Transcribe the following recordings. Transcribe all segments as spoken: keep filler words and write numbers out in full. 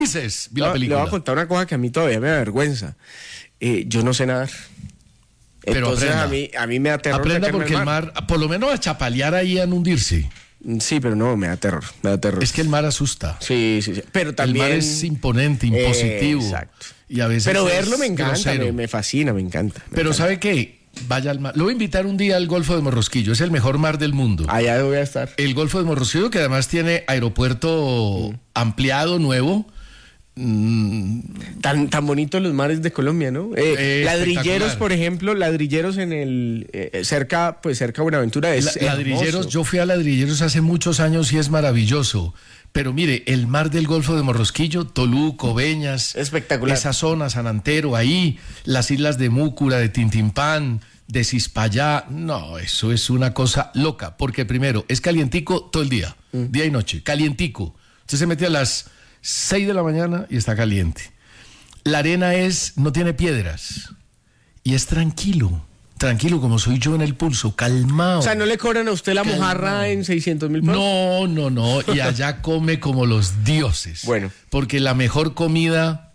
Dices, vi la No, le película. voy a contar una cosa que a mí todavía me da vergüenza. Eh, yo no sé nadar. Pero Entonces aprenda. a mí, a mí me da terror. Aprenda meterme porque al el mar, por lo menos a chapalear ahí, a no hundirse. Sí, pero no, me da terror, me da terror. Es que el mar asusta. Sí, sí, sí. Pero también... El mar es imponente, impositivo. Eh, exacto. Y a veces Pero es verlo me encanta, grosero. me, me fascina, me encanta. me Pero encanta. ¿sabe qué? Vaya al mar. Lo voy a invitar un día al Golfo de Morrosquillo. Es el mejor mar del mundo. Allá voy a estar. El Golfo de Morrosquillo, que además tiene aeropuerto Mm. ampliado, nuevo. Mm, Tan, tan bonitos los mares de Colombia, ¿no? Eh, Eh, ladrilleros, espectacular. por ejemplo, ladrilleros en el eh, cerca, pues cerca de Buenaventura es la- ladrilleros, hermoso. yo fui a Ladrilleros hace muchos años y es maravilloso. Pero mire, el mar del Golfo de Morrosquillo, Tolú, Coveñas, Espectacular. esa zona, San Antero, ahí, las islas de Múcura, de Tintimpán, de Cispayá, no, eso es una cosa loca, porque primero, es calientico todo el día, Mm. día y noche, calientico. Usted se mete a las seis de la mañana y está caliente. La arena es, no tiene piedras, y es tranquilo, tranquilo como soy yo en el pulso, calmado. O sea, ¿no le cobran a usted la Calma. mojarra en seiscientos mil pesos? No, no, no. Y allá come como los dioses. Bueno. Porque la mejor comida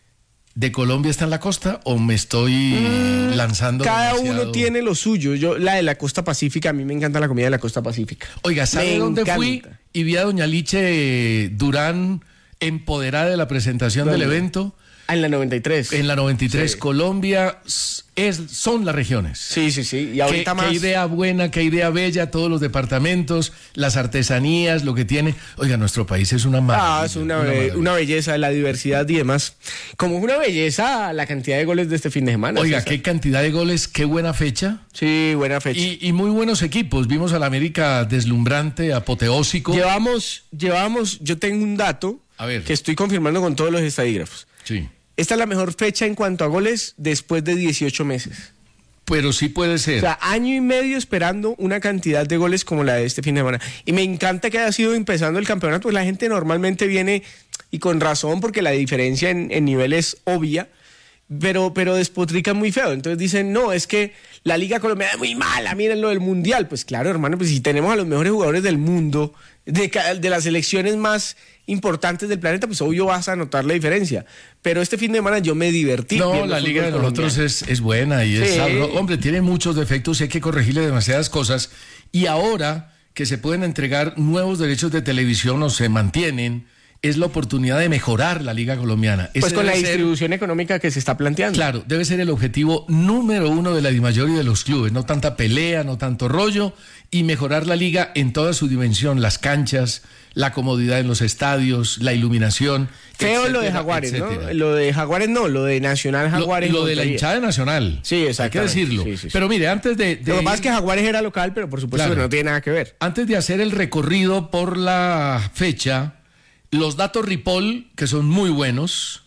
de Colombia está en la costa, o me estoy lanzando. Cada demasiado? uno tiene lo suyo. Yo, la de la costa pacífica, a mí me encanta la comida de la costa pacífica. Oiga, ¿sabe Me dónde encanta. fui? Y vi a doña Liche Durán empoderada de la presentación ¿Dónde? del evento. Ah, en la noventa y tres. En la noventa y tres, Sí. Colombia es, son las regiones. Sí, sí, sí. Y Qué, ahorita más. qué idea buena, qué idea bella, todos los departamentos, las artesanías, lo que tiene. Oiga, nuestro país es una maravilla. Ah, es una, una be- maravilla. una belleza, la diversidad y demás. Como una belleza la cantidad de goles de este fin de semana. Oiga, César. qué cantidad de goles, qué buena fecha. Sí, buena fecha. Y, y muy buenos equipos. Vimos al América deslumbrante, apoteósico. Llevamos, llevamos, yo tengo un dato A ver. que estoy confirmando con todos los estadígrafos. Sí. Esta es la mejor fecha en cuanto a goles después de dieciocho meses. Pero sí puede ser. O sea, año y medio esperando una cantidad de goles como la de este fin de semana. Y me encanta que haya sido empezando el campeonato, pues la gente normalmente viene, y con razón, porque la diferencia en, en nivel es obvia, pero, pero despotrican muy feo. Entonces dicen, no, es que la Liga Colombiana es muy mala, miren lo del Mundial. Pues claro, hermano, pues si tenemos a los mejores jugadores del mundo, de, ca- de las selecciones más importantes del planeta, pues obvio vas a notar la diferencia. Pero este fin de semana yo me divertí. No, viendo la fútbol liga de nosotros colombiano. es, es buena y es Sí. sabro- Hombre, tiene muchos defectos y hay que corregirle demasiadas cosas. Y ahora que se pueden entregar nuevos derechos de televisión o se mantienen, es la oportunidad de mejorar la liga colombiana. Pues Ese con la debe ser- distribución económica que se está planteando. Claro, debe ser el objetivo número uno de la mayoría de los clubes. No tanta pelea, no tanto rollo, y mejorar la liga en toda su dimensión. Las canchas, la comodidad en los estadios, la iluminación. Feo lo de etcétera, Jaguares, etcétera. ¿no? Lo de Jaguares no, lo de Nacional Lo, Jaguares. lo de la Montería. hinchada nacional. Sí, Hay que exactamente. decirlo. Sí, sí, sí. Pero mire, antes de... de Lo que pasa ir- es que Jaguares era local, pero por supuesto Claro. que no tiene nada que ver. Antes de hacer el recorrido por la fecha, los datos Ripoll, que son muy buenos,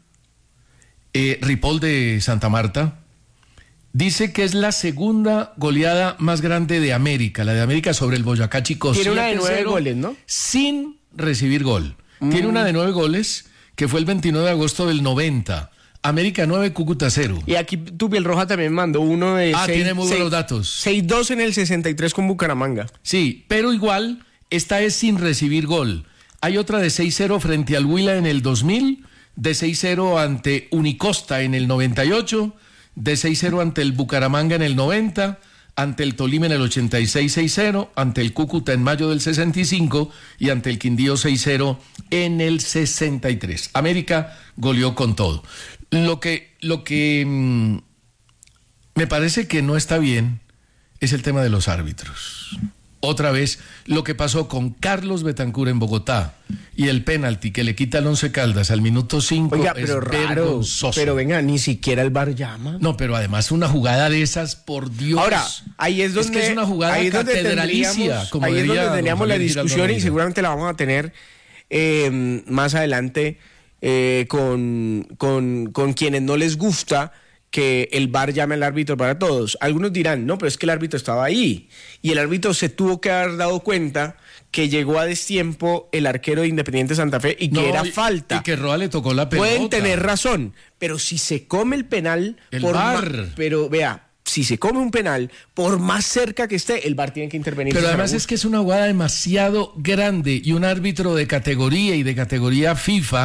eh, Ripoll de Santa Marta, dice que es la segunda goleada más grande de América, la de América sobre el Boyacá Chicó. Tiene una de siete nueve cero, goles, ¿no? Sin recibir gol. Tiene una de nueve goles, que fue el veintinueve de agosto del noventa. América nueve, Cúcuta cero. Y aquí tu piel roja también mandó uno de Ah, seis- tiene muy seis- buenos datos. seis dos en el sesenta y tres con Bucaramanga. Sí, pero igual, esta es sin recibir gol. Hay otra de seis cero frente al Huila en el dos mil, de seis cero ante Unicosta en el noventa y ocho, de seis cero ante el Bucaramanga en el noventa, ante el Tolima en el ochenta y seis seis cero, ante el Cúcuta en mayo del sesenta y cinco y ante el Quindío seis cero en el sesenta y tres. América goleó con todo. Lo que, lo que mmm, me parece que no está bien es el tema de los árbitros. Otra vez, lo que pasó con Carlos Betancur en Bogotá y el penalti que le quita al Once Caldas al minuto cinco Oiga, es pero raro. vergonzoso. Pero venga, ni siquiera el V A R llama. No, pero además una jugada de esas, por Dios. Ahora, ahí es donde Es que es una jugada ahí es donde catedralicia, tendríamos- como ahí es diría donde don tendríamos la Javier Giraldo discusión y Neira. seguramente la vamos a tener eh, más adelante eh, con, con, con quienes no les gusta que el V A R llame al árbitro para todos. Algunos dirán, no, pero es que el árbitro estaba ahí. Y el árbitro se tuvo que haber dado cuenta que llegó a destiempo el arquero de Independiente Santa Fe y que No, era y- falta. Y que Roa le tocó la pelota. Pueden tener razón, pero si se come el penal, El por V A ma- R. pero vea, si se come un penal, por más cerca que esté, el V A R tiene que intervenir. Pero César además es Augusto. que es una jugada demasiado grande y un árbitro de categoría y de categoría FIFA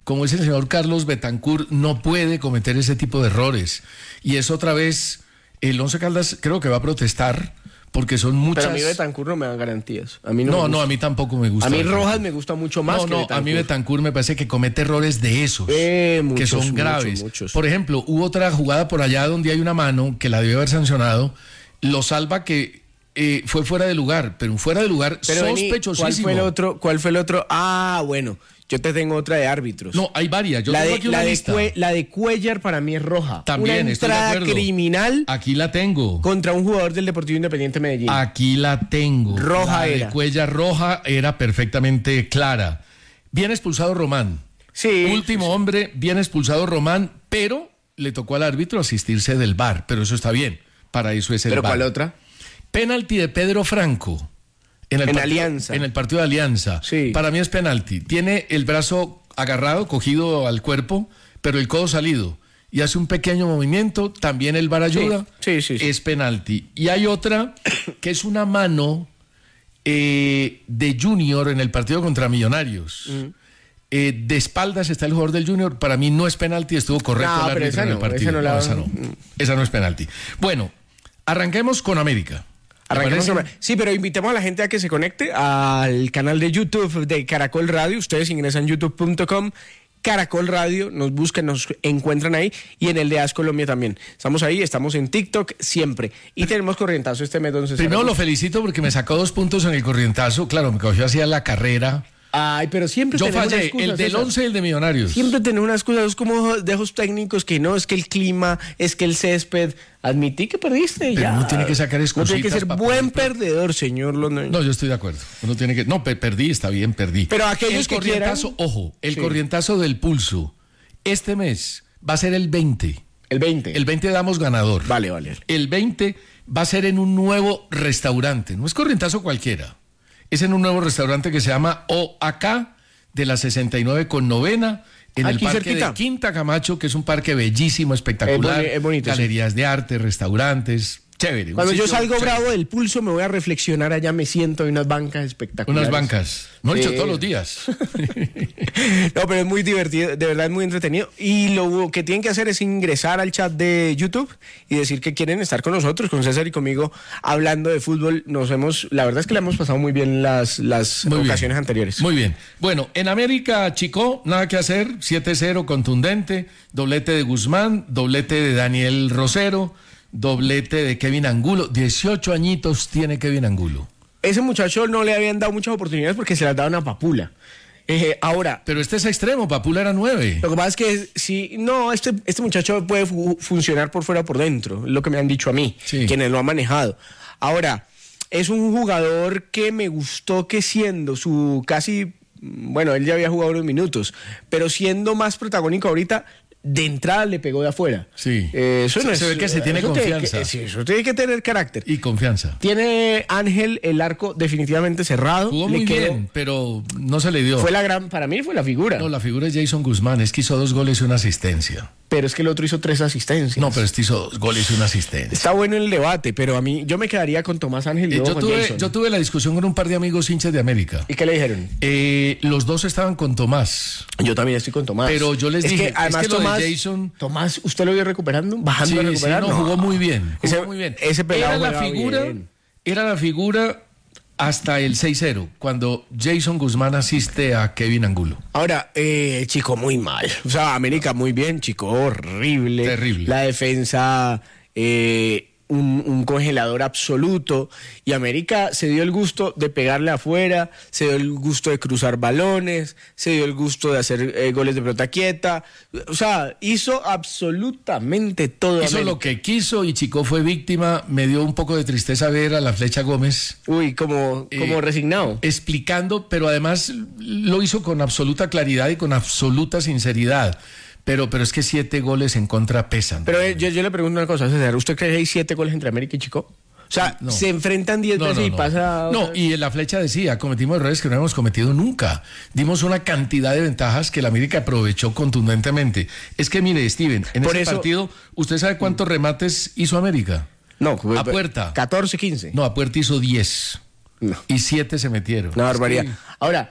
como es el señor Carlos Betancur, no puede cometer ese tipo de errores. Y es otra vez, el Once Caldas creo que va a protestar, porque son muchas... Pero a mí Betancur no me da garantías. A mí no, no, me no, a mí tampoco me gusta. A mí Betancur. Rojas me gusta mucho más no, que no, Betancur. a mí Betancur me parece que comete errores de esos, eh, muchos, que son muchos, graves. muchos. Por ejemplo, hubo otra jugada por allá donde hay una mano que la debió haber sancionado, lo salva que eh, fue fuera de lugar, pero un fuera de lugar pero sospechosísimo. ¿Cuál fue el otro? ¿Cuál fue el otro? Ah, bueno, yo te tengo otra de árbitros. No, hay varias. Yo la, tengo de, aquí una la, de lista. Cue, la de Cuellar para mí es roja. También, una estoy de entrada acuerdo. criminal Aquí la tengo. contra un jugador del Deportivo Independiente Medellín. Aquí la tengo. Roja la era. de Cuellar roja era perfectamente clara. Bien expulsado Román. Sí. Último sí. hombre, bien expulsado Román, pero le tocó al árbitro asistirse del V A R, pero eso está bien. Para eso es el ¿Pero V A R. cuál otra? Penalti de Pedro Franco. En, el En partido, Alianza. En el partido de Alianza. Sí. Para mí es penalti. Tiene el brazo agarrado, cogido al cuerpo, pero el codo salido. Y hace un pequeño movimiento, también el V A R ayuda. Sí, sí, sí, sí. Es penalti. Y hay otra que es una mano eh, de Junior en el partido contra Millonarios. Mm. Eh, de espaldas está el jugador del Junior. Para mí no es penalti, estuvo correcto no, el árbitro esa en no, el partido. Esa no, la... no, esa no. Esa no es penalti. Bueno, arranquemos con América. Arranquemos con... Sí, pero invitemos a la gente a que se conecte al canal de YouTube de Caracol Radio. Ustedes ingresan youtube punto com, Caracol Radio, nos buscan, nos encuentran ahí, y en el de As Colombia también. Estamos ahí, estamos en TikTok siempre. Y tenemos corrientazo este mes, entonces. Primero lo felicito porque me sacó dos puntos en el corrientazo. Claro, me cogió hacia la carrera. Ay, pero siempre Yo tenemos fallé, excusas, el del César. once y el de Millonarios. Siempre tenemos unas cosas, es como dejos técnicos que no, es que el clima, es que el césped. Admití que perdiste y Pero ya. uno tiene que sacar No excusitas. tiene que ser pa' buen poder- perdedor, señor Londoño. No, yo estoy de acuerdo. Uno tiene que... No, pe- perdí, está bien, perdí. Pero aquellos el que corrientazo, quieran- ojo, el Sí. corrientazo del pulso, este mes va a ser el veinte. El veinte. El veinte damos ganador. Vale, vale. El veinte va a ser en un nuevo restaurante. No es corrientazo cualquiera. Es en un nuevo restaurante que se llama O A K de la sesenta y nueve con novena. En Aquí el parque cerquita. de Quinta Camacho, que es un parque bellísimo, espectacular. Es boni- es bonito, Galerías de arte, restaurantes. Chévere. un Cuando yo sitio salgo chévere. bravo del pulso, me voy a reflexionar allá, me siento en unas bancas espectaculares. Unas bancas. No he dicho Sí. todos los días. No, pero es muy divertido, de verdad es muy entretenido. Y lo que tienen que hacer es ingresar al chat de YouTube y decir que quieren estar con nosotros, con César y conmigo, hablando de fútbol. Nos hemos, la verdad es que le hemos pasado muy bien las, las Muy bien. ocasiones anteriores. Muy bien. Bueno, en América, Chico, nada que hacer. siete cero contundente. Doblete de Guzmán, doblete de Daniel Rosero, doblete de Kevin Angulo. dieciocho añitos tiene Kevin Angulo. Ese muchacho no le habían dado muchas oportunidades porque se las daban a Papula. Eh, ahora, Pero este es extremo, Papula era nueve. lo que pasa es que si no, este, este muchacho puede fu- funcionar por fuera o por dentro, es lo que me han dicho a mí, Sí. quienes lo han manejado. Ahora, es un jugador que me gustó que siendo su casi, bueno, él ya había jugado unos minutos, pero siendo más protagónico ahorita, de entrada le pegó de afuera. Sí. Eh, eso no Se- es, se ve que se tiene eso confianza. que- sí, eso tiene que tener carácter. Y confianza. Tiene Ángel el arco definitivamente cerrado. Jugó le muy quedó- bien, pero no se le dio. Fue la gran, para mí fue la figura. No, la figura es Jason Guzmán. Es que hizo dos goles y una asistencia. Pero es que el otro hizo tres asistencias. No, pero este hizo dos goles y una asistencia. Está bueno el debate, pero a mí yo me quedaría con Tomás Ángel y Eh, luego yo, con tuve, Jason. yo tuve la discusión con un par de amigos hinchas de América. ¿Y qué le dijeron? Eh, los dos estaban con Tomás. Yo también estoy con Tomás. Pero yo les es dije, que además es que lo de Tomás, Jason- Tomás, ¿usted lo vio recuperando? Bajando Sí, a sí, recuperar. no, jugó muy bien. Jugó Ese- muy bien. ese pelado era la jugaba figura, bien. era la figura hasta el seis cero, cuando Jason Guzmán asiste a Kevin Angulo. Ahora, eh, chico, muy mal. O sea, América muy bien, chico, horrible. Terrible. La defensa, eh, un, un congelador absoluto. Y América se dio el gusto de pegarle afuera, se dio el gusto de cruzar balones, se dio el gusto de hacer eh, goles de pelota quieta. O sea, hizo absolutamente todo. Hizo América. lo que quiso y Chico fue víctima. Me dio un poco de tristeza ver a la Flecha Gómez Uy, como, como Eh, resignado. explicando, pero además lo hizo con absoluta claridad y con absoluta sinceridad. Pero, pero es que siete goles en contra pesan. Pero eh, yo, yo le pregunto una cosa, César, ¿usted cree que hay siete goles entre América y Chico? O sea, No. se enfrentan diez No, veces no, y no. pasa... No, otra- y en la Flecha decía, cometimos errores que no hemos cometido nunca. Dimos una cantidad de ventajas que la América aprovechó contundentemente. Es que mire, Steven, en Por ese eso- partido, ¿usted sabe cuántos remates hizo América? No, a puerta. catorce, quince. No, a puerta hizo diez. No. Y siete se metieron. Una barbaridad. Es que- Ahora,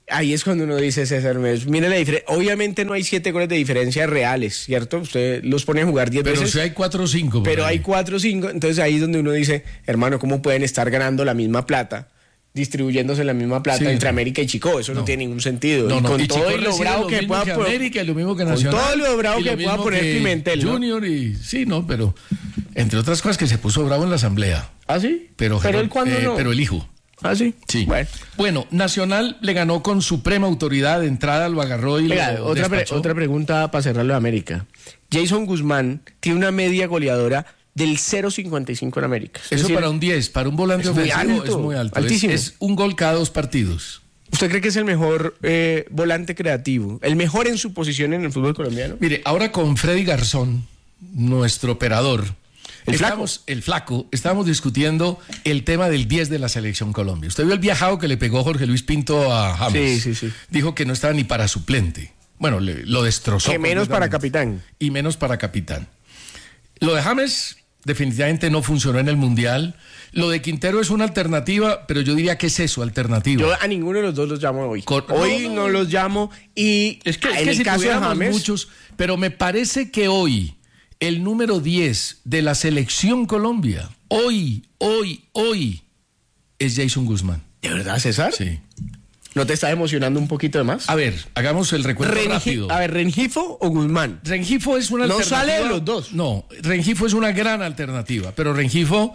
ahí es cuando uno dice, César, mire la diferencia. Obviamente no hay siete goles de diferencia reales, ¿cierto? Usted los pone a jugar diez pero veces. Pero si hay cuatro o cinco. Pero ahí. hay cuatro o cinco, entonces ahí es donde uno dice, hermano, ¿cómo pueden estar ganando la misma plata? Distribuyéndose la misma plata sí, entre América y Chico, eso no, no tiene ningún sentido. No, y no, con y todo Chico lo bravo que pueda que poner América, lo mismo que Nacional, con todo lo bravo que lo pueda poner que Pimentel, ¿no? Junior y sí, no, pero entre otras cosas que se puso bravo en la asamblea. ¿Ah, sí? Pero, pero él cuando eh, no. Pero el hijo. ¿Ah, sí? Sí. Bueno. bueno, Nacional le ganó con suprema autoridad, de entrada lo agarró y Oiga, lo otra, pre despachó. otra pregunta para cerrarlo de América. Jason Guzmán tiene una media goleadora del cero punto cincuenta y cinco en América. Es Eso decir, para un diez, para un volante es muy ofensivo alto, es muy alto. Altísimo. Es, es un gol cada dos partidos. ¿Usted cree que es el mejor eh, volante creativo? ¿El mejor en su posición en el fútbol colombiano? Mire, ahora con Freddy Garzón, nuestro operador, el estábamos, flaco. el flaco, estábamos discutiendo el tema del diez de la selección Colombia. Usted vio el viajado que le pegó Jorge Luis Pinto a James. Sí, sí, sí. Dijo que no estaba ni para suplente. Bueno, le, lo destrozó. Que menos para capitán. Y menos para capitán. Lo de James definitivamente no funcionó en el Mundial. Lo de Quintero es una alternativa, pero yo diría que es eso, alternativa. Yo a ninguno de los dos los llamo hoy. Con, hoy no, no, no los llamo y es que, en es que el si caso de James muchos, pero me parece que hoy el número diez de la selección Colombia, hoy, hoy, hoy es Jason Guzmán. ¿De verdad, César? Sí. ¿No te está emocionando un poquito de más? A ver, hagamos el recuento Rengi rápido. A ver, ¿Rengifo o Guzmán? Rengifo es una no alternativa. No sale de los dos. No, Rengifo es una gran alternativa, pero Rengifo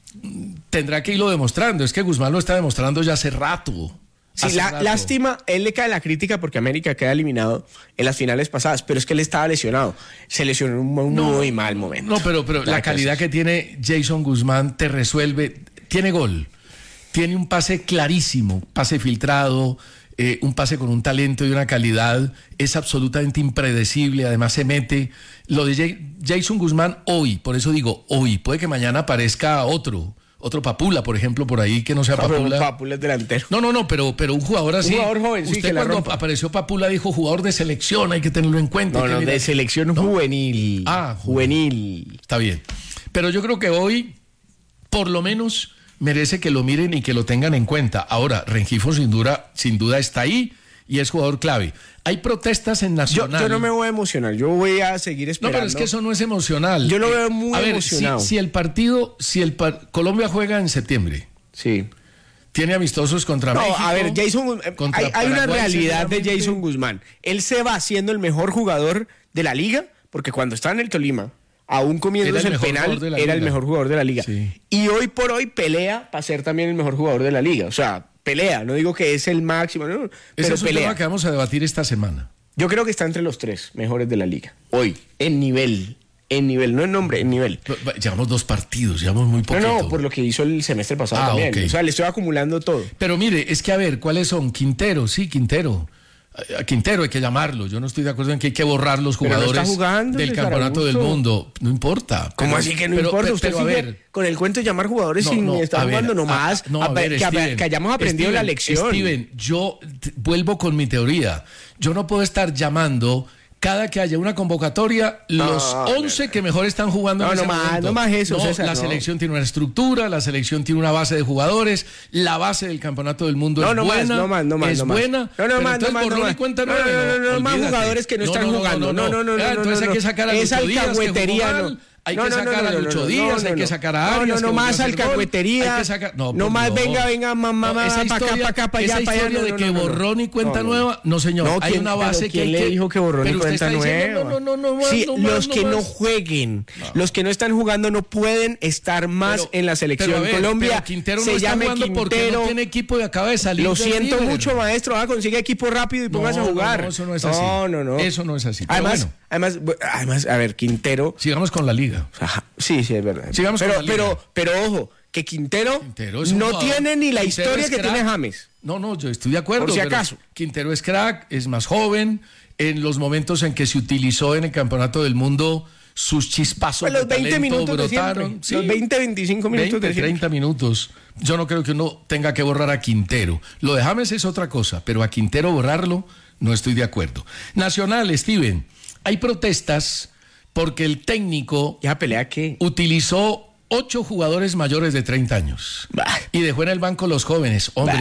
tendrá que irlo demostrando. Es que Guzmán lo está demostrando ya hace rato. Sí, hace la, rato. lástima, él le cae la crítica porque América queda eliminado en las finales pasadas, pero es que él estaba lesionado. Se lesionó en un, un no, muy mal momento. No, pero, pero la, la calidad que tiene Jason Guzmán te resuelve. Tiene gol. Tiene un pase clarísimo, pase filtrado, eh, un pase con un talento y una calidad, es absolutamente impredecible, además se mete. Lo de J Jason Guzmán hoy, por eso digo hoy, puede que mañana aparezca otro, otro Papula, por ejemplo, por ahí que no sea no, Papula. Papula es delantero. No, no, no, pero, pero un jugador así. Un jugador joven, sí, Usted que cuando rompa. apareció Papula dijo jugador de selección, hay que tenerlo en cuenta. No, no, mira, de selección no. juvenil. Ah, juvenil. Está bien. Pero yo creo que hoy, por lo menos, merece que lo miren y que lo tengan en cuenta. Ahora, Rengifo sin duda, sin duda está ahí y es jugador clave. Hay protestas en Nacional. Yo, yo no me voy a emocionar, yo voy a seguir esperando. No, pero es que eso no es emocional. Yo lo veo muy a ver, emocionado. Si, si el partido, si el par Colombia juega en septiembre. Sí. Tiene amistosos contra no, México. A ver, Jason, hay, hay una realidad de Jason Guzmán. Él se va siendo el mejor jugador de la liga, porque cuando estaba en el Tolima, aún comiéndose el, el penal, era liga. el mejor jugador de la liga. Sí. Y hoy por hoy pelea para ser también el mejor jugador de la liga. O sea, pelea, no digo que es el máximo, no, Ese pero es un pelea. tema que vamos a debatir esta semana. Yo creo que está entre los tres mejores de la liga. Hoy, en nivel, en nivel, no en nombre, en nivel. Llevamos dos partidos, llevamos muy poquito. No, no, por lo que hizo el semestre pasado ah, también. Okay. O sea, le estoy acumulando todo. Pero mire, es que a ver, ¿cuáles son? Quintero, sí, Quintero. A Quintero hay que llamarlo. Yo no estoy de acuerdo en que hay que borrar los jugadores no está jugando, del campeonato del mundo. No importa. ¿Cómo así que no pero, importa? Pero, Usted pero a ver, con el cuento de llamar jugadores no, sin no, estar jugando ver, nomás. A, no, a ver, que, Steven, que hayamos aprendido Steven, la lección. Steven, yo vuelvo con mi teoría. Yo no puedo estar llamando cada que haya una convocatoria, los no, once no, que mejor están jugando no, en ese no momento. Más, no más eso, no, César, la no. selección tiene una estructura, la selección tiene una base de jugadores, la base del campeonato del mundo no, es no buena, más, no más, no más, es no más. buena. No, no más, no más, no más. Cuenta no, no, no, no, no, más olvídate. jugadores que no, no están no, jugando. No, no, no, no. Ah, entonces no, hay que sacar a Lucho Esa Díaz, alcahuetería, no. Hay no, que no, sacar no, no, a Lucho no, Díaz, no, hay que no. sacar a No, Arias. no, no más alcahuetería. No, no más venga, venga, mamá, para acá, para acá, para allá, para allá. Esa historia de que borrón y cuenta nueva, no señor, hay una base que hay que... ¿Quién le dijo que borrón y cuenta nueva? No, no, no, no. Sí, los que no jueguen, los que no están jugando no pueden estar más en la selección Colombia. Quintero no está jugando porque no tiene equipo y acaba de salir. Lo siento mucho, maestro, consigue equipo rápido y póngase a jugar. No, eso no es así. No, no, no. Eso no es así. Además, además, además, a ver, Quintero... Sigamos con la liga. Ajá, sí, sí, es verdad. Sigamos pero, con la liga. Pero, pero ojo, que Quintero, Quintero no jugador. tiene ni la Quintero historia que crack. tiene James. No, no, yo estoy de acuerdo. Por si acaso. Quintero es crack, es más joven. En los momentos en que se utilizó en el Campeonato del Mundo, sus chispazos pues los de veinte talento minutos brotaron. De sí, los veinte, veinticinco minutos veinte, de treinta minutos. Yo no creo que uno tenga que borrar a Quintero. Lo de James es otra cosa, pero a Quintero borrarlo no estoy de acuerdo. Nacional, Steven, hay protestas porque el técnico ¿Ya pelea qué? utilizó ocho jugadores mayores de treinta años bah. y dejó en el banco los jóvenes. Hombre, bah.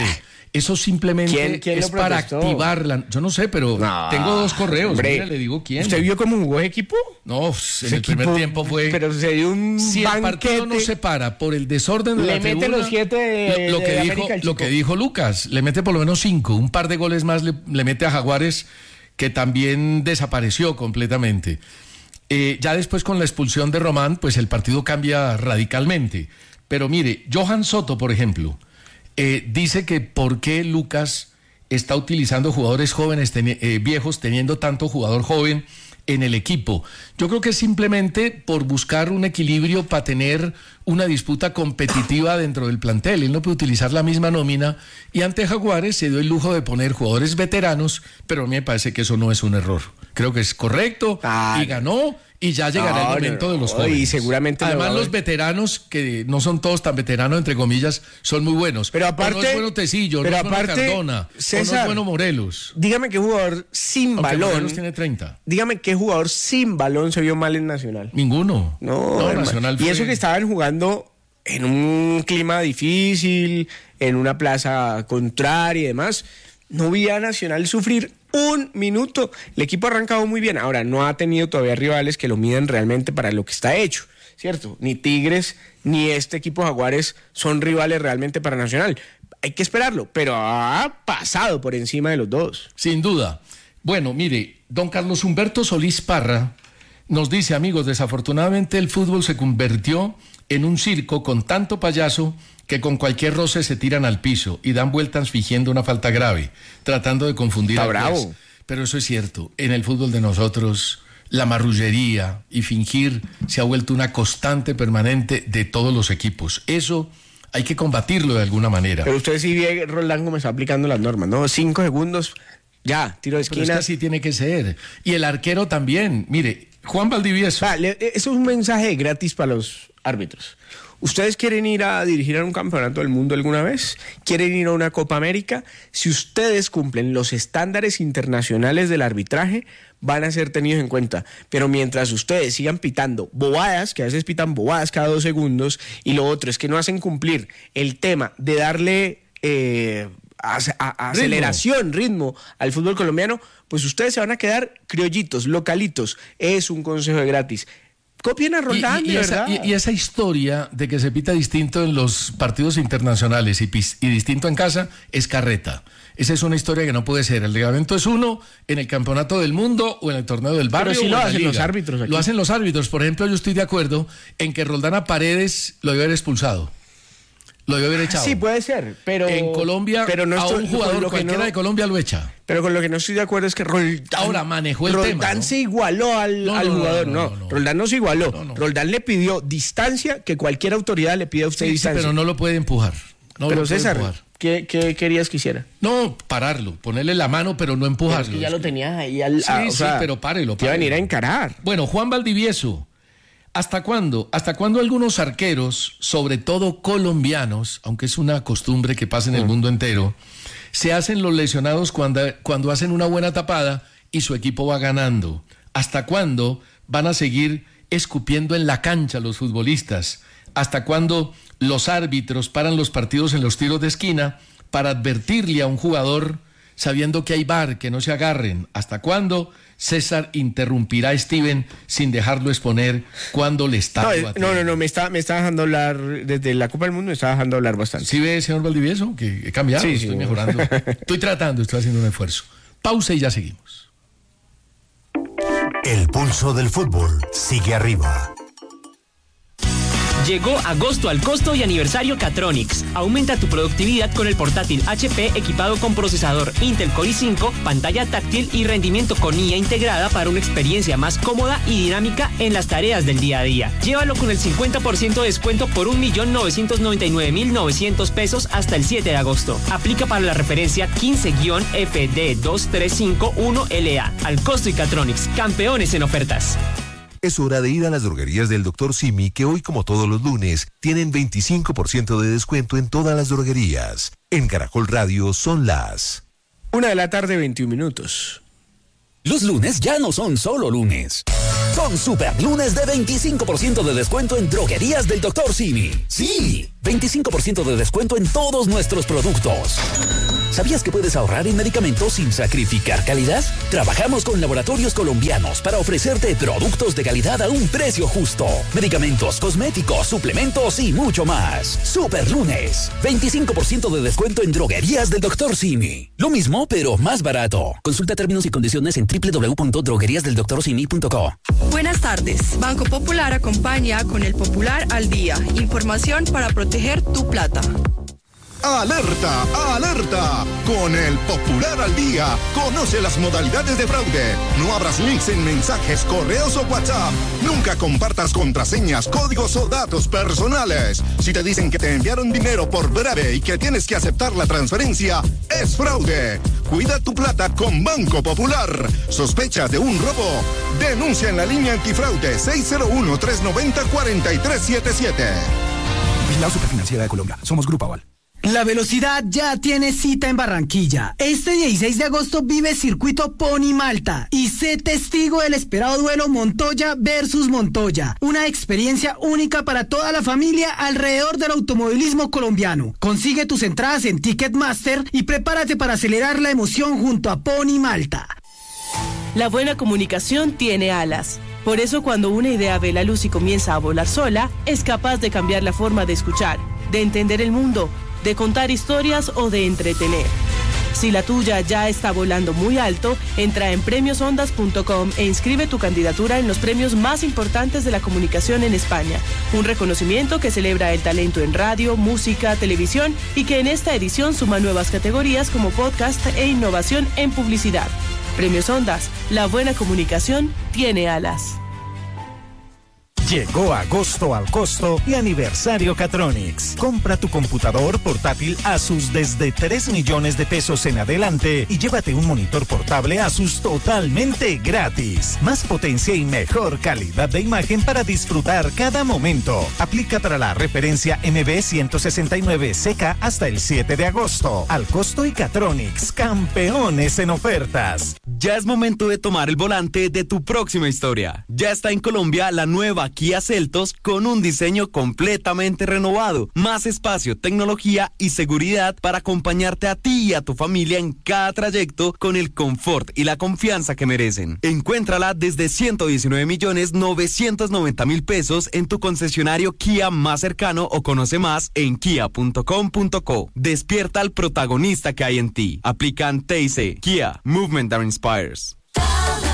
Eso simplemente ¿Quién, quién es para activarla. Yo no sé, pero no, tengo dos correos. Hombre, mira, le digo quién. ¿Usted vio cómo jugó ese equipo? No, en ese el equipo, primer tiempo fue... Pero se dio un Si banquete, el partido no se para por el desorden de le la mete tribuna, los siete de, lo, lo, que de dijo, América, lo que dijo Lucas, le mete por lo menos cinco. Un par de goles más le, le mete a Jaguares, que también desapareció completamente. Eh, ya después con la expulsión de Román, pues el partido cambia radicalmente. Pero mire, Johan Soto, por ejemplo, eh, dice que por qué Lucas está utilizando jugadores jóvenes, teni- eh, viejos, teniendo tanto jugador joven en el equipo. Yo creo que es simplemente por buscar un equilibrio para tener una disputa competitiva dentro del plantel. Él no puede utilizar la misma nómina y ante Jaguares se dio el lujo de poner jugadores veteranos, pero a mí me parece que eso no es un error. Creo que es correcto ah, y ganó y ya llegará no, el momento no, no, de los jóvenes. Y seguramente además los veteranos, que no son todos tan veteranos entre comillas, son muy buenos. Pero aparte, o no es bueno Tecillo, pero no es aparte, bueno Cardona, César, o no es bueno Morelos. Dígame qué jugador sin Aunque balón. Morelos tiene treinta. Dígame qué jugador sin balón se vio mal en Nacional. Ninguno. No, no Nacional fue... Y eso que estaban jugando en un clima difícil, en una plaza contraria y demás, no vi a Nacional sufrir un minuto. El equipo ha arrancado muy bien. Ahora, no ha tenido todavía rivales que lo midan realmente para lo que está hecho, ¿cierto? Ni Tigres, ni este equipo Jaguares son rivales realmente para Nacional. Hay que esperarlo, pero ha pasado por encima de los dos. Sin duda. Bueno, mire, don Carlos Humberto Solís Parra nos dice, amigos, desafortunadamente el fútbol se convirtió en un circo con tanto payaso que con cualquier roce se tiran al piso y dan vueltas fingiendo una falta grave, tratando de confundir Está al bravo. juez. Pero eso es cierto, en el fútbol de nosotros la marrullería y fingir se ha vuelto una constante permanente de todos los equipos. Eso hay que combatirlo de alguna manera. Pero usted sí ve, Roldán, cómo está aplicando las normas, ¿no? Cinco segundos, ya, tiro de esquina. Pero es que así tiene que ser. Y el arquero también. Mire, Juan Valdivieso. Ah, le, eso es un mensaje gratis para los árbitros. ¿Ustedes quieren ir a dirigir a un campeonato del mundo alguna vez? ¿Quieren ir a una Copa América? Si ustedes cumplen los estándares internacionales del arbitraje, van a ser tenidos en cuenta. Pero mientras ustedes sigan pitando bobadas, que a veces pitan bobadas cada dos segundos, y lo otro es que no hacen cumplir el tema de darle eh, a, a, a aceleración, ritmo al fútbol colombiano, pues ustedes se van a quedar criollitos, localitos. Es un consejo de gratis. Copien a Roldán, y, y, de esa, verdad. Y, y esa historia de que se pita distinto en los partidos internacionales y, pis, y distinto en casa es carreta. Esa es una historia que no puede ser. El reglamento es uno en el campeonato del mundo o en el torneo del barrio. Pero sí lo o en hacen la liga. los árbitros aquí. Lo hacen los árbitros. Por ejemplo, yo estoy de acuerdo en que Roldán a Paredes lo debe haber expulsado. Lo debe haber echado. Sí, puede ser, pero... En Colombia, pero no estoy, a un jugador cualquiera no, de Colombia lo echa. Pero con lo que no estoy de acuerdo es que Roldán... Ahora manejó el Roldán tema, Roldán ¿no? se igualó al, no, al no, jugador. No, no, no, no, no. Roldán no se igualó. No, no. Roldán le pidió distancia que cualquier autoridad le pida a usted Sí, sí, distancia. pero no lo puede empujar. No pero lo puede César, empujar. ¿qué, qué querías que hiciera? No, pararlo, ponerle la mano, pero no empujarlo. Pero es que ya lo tenías ahí al... Sí, a, o sí, sea, pero párelo, te iba a párelo. venir a encarar. Bueno, Juan Valdivieso, ¿hasta cuándo? ¿Hasta cuándo algunos arqueros, sobre todo colombianos, aunque es una costumbre que pasa en el mundo entero, se hacen los lesionados cuando, cuando hacen una buena tapada y su equipo va ganando? ¿Hasta cuándo van a seguir escupiendo en la cancha los futbolistas? ¿Hasta cuándo los árbitros paran los partidos en los tiros de esquina para advertirle a un jugador sabiendo que hay V A R, que no se agarren? ¿Hasta cuándo César interrumpirá a Steven sin dejarlo exponer cuando le está No, debatiendo? no, no, no, me está, me está dejando hablar, desde la Copa del Mundo me está dejando hablar bastante. ¿Sí ve, señor Valdivieso, que he cambiado? Sí, estoy sí. mejorando. Estoy tratando, estoy haciendo un esfuerzo. Pausa y ya seguimos. El pulso del fútbol sigue arriba. Llegó agosto al costo y aniversario Catronics. Aumenta tu productividad con el portátil H P equipado con procesador Intel Core i cinco, pantalla táctil y rendimiento con I A integrada para una experiencia más cómoda y dinámica en las tareas del día a día. Llévalo con el cincuenta por ciento de descuento por un millón novecientos noventa y nueve mil novecientos pesos hasta el siete de agosto. Aplica para la referencia quince F D dos tres cinco uno L A. Al costo y Catronics, campeones en ofertas. Es hora de ir a las droguerías del doctor Simi, que hoy, como todos los lunes, tienen veinticinco por ciento de descuento en todas las droguerías. En Caracol Radio son las... Una de la tarde, veintiún minutos. Los lunes ya no son solo lunes. Son super lunes de veinticinco por ciento de descuento en droguerías del doctor Simi. Sí, veinticinco por ciento de descuento en todos nuestros productos. ¿Sabías que puedes ahorrar en medicamentos sin sacrificar calidad? Trabajamos con laboratorios colombianos para ofrecerte productos de calidad a un precio justo. Medicamentos, cosméticos, suplementos y mucho más. Super Lunes. veinticinco por ciento de descuento en droguerías del doctor Simi. Lo mismo, pero más barato. Consulta términos y condiciones en doble u doble u doble u punto droguerías del doctor simi punto co. Buenas tardes. Banco Popular acompaña con el Popular al Día. Información para proteger tu plata. ¡Alerta! ¡Alerta! Con el Popular al Día, conoce las modalidades de fraude. No abras links en mensajes, correos o WhatsApp. Nunca compartas contraseñas, códigos o datos personales. Si te dicen que te enviaron dinero por breve y que tienes que aceptar la transferencia, es fraude. Cuida tu plata con Banco Popular. ¿Sospechas de un robo? Denuncia en la línea antifraude seis cero uno, tres nueve cero, cuatro tres siete siete. Vigilado Superfinanciera de Colombia. Somos Grupo Aval. La velocidad ya tiene cita en Barranquilla. Este dieciséis de agosto vive Circuito Pony Malta y sé testigo del esperado duelo Montoya versus Montoya. Una experiencia única para toda la familia alrededor del automovilismo colombiano. Consigue tus entradas en Ticketmaster y prepárate para acelerar la emoción junto a Pony Malta. La buena comunicación tiene alas. Por eso cuando una idea ve la luz y comienza a volar sola, es capaz de cambiar la forma de escuchar, de entender el mundo, de contar historias o de entretener. Si la tuya ya está volando muy alto, entra en premios ondas punto com e inscribe tu candidatura en los premios más importantes de la comunicación en España. Un reconocimiento que celebra el talento en radio, música, televisión y que en esta edición suma nuevas categorías como podcast e innovación en publicidad. Premios Ondas, la buena comunicación tiene alas. Llegó agosto al costo y aniversario Catronics. Compra tu computador portátil Asus desde tres millones de pesos en adelante y llévate un monitor portable Asus totalmente gratis. Más potencia y mejor calidad de imagen para disfrutar cada momento. Aplica para la referencia M B ciento sesenta y nueve C K hasta el siete de agosto. Al costo y Catronics, campeones en ofertas. Ya es momento de tomar el volante de tu próxima historia. Ya está en Colombia la nueva Kia Seltos con un diseño completamente renovado, más espacio, tecnología y seguridad para acompañarte a ti y a tu familia en cada trayecto con el confort y la confianza que merecen. Encuéntrala desde ciento diecinueve millones novecientos noventa mil pesos en tu concesionario Kia más cercano o conoce más en kia punto com punto co. Despierta al protagonista que hay en ti. Aplican T I C. Kia, Movement that Inspires.